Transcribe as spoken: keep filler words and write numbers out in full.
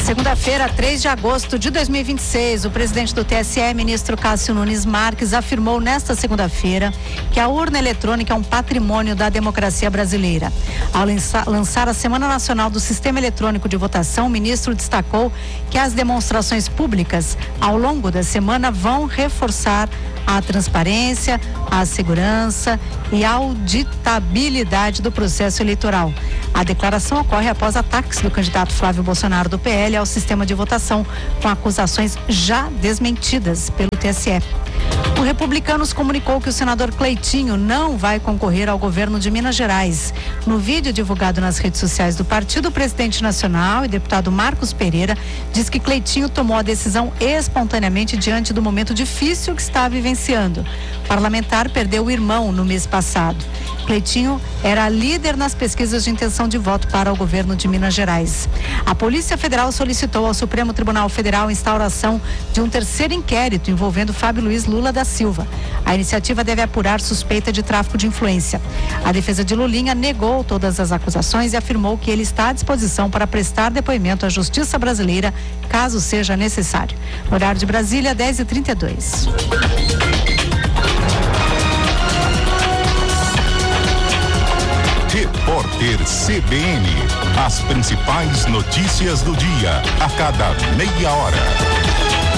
Segunda-feira, três de agosto de dois mil e vinte e seis, o presidente do T S E, ministro Cássio Nunes Marques, afirmou nesta segunda-feira que a urna eletrônica é um patrimônio da democracia brasileira. Ao lançar a Semana Nacional do Sistema Eletrônico de Votação, o ministro destacou que as demonstrações públicas ao longo da semana vão reforçar a transparência, a segurança e a auditabilidade do processo eleitoral. A declaração ocorre após ataques do candidato Flávio Bolsonaro do P L ao sistema de votação, com acusações já desmentidas pelo T S E. O Republicanos comunicou que o senador Cleitinho não vai concorrer ao governo de Minas Gerais. No vídeo divulgado nas redes sociais do partido, o presidente nacional e deputado Marcos Pereira diz que Cleitinho tomou a decisão espontaneamente diante do momento difícil que está vivenciando. O parlamentar perdeu o irmão no mês passado. Cleitinho era líder nas pesquisas de intenção de voto para o governo de Minas Gerais. A Polícia Federal solicitou ao Supremo Tribunal Federal a instauração de um terceiro inquérito envolvendo Fábio Luiz Lula da Silva. A iniciativa deve apurar suspeita de tráfico de influência. A defesa de Lulinha negou todas as acusações e afirmou que ele está à disposição para prestar depoimento à Justiça brasileira, caso seja necessário. No horário de Brasília, dez e trinta e dois. Repórter C B N. As principais notícias do dia, a cada meia hora.